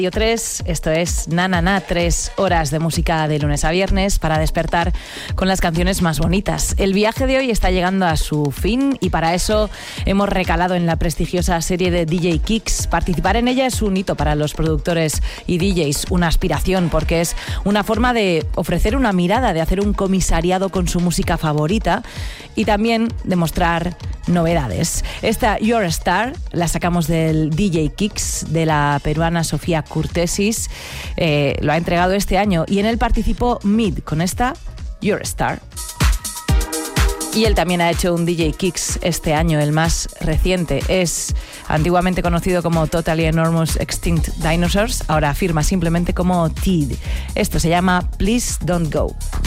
Radio 3, esto es Na Na Na, 3 horas de música de lunes a viernes para despertar con las canciones más bonitas. El viaje de hoy está llegando a su fin y para eso hemos recalado en la prestigiosa serie de DJ Kicks. Participar en ella es un hito para los productores y DJs, una aspiración porque es una forma de ofrecer una mirada, de hacer un comisariado con su música favorita y también de mostrar novedades. Esta Your Star la sacamos del DJ Kicks de la peruana Sofía Curtesis, lo ha entregado este año y en él participó Mid con esta Your Star. Y él también ha hecho un DJ Kicks este año, el más reciente. Es antiguamente conocido como Totally Enormous Extinct Dinosaurs, ahora firma simplemente como TEED. Esto se llama Please Don't Go.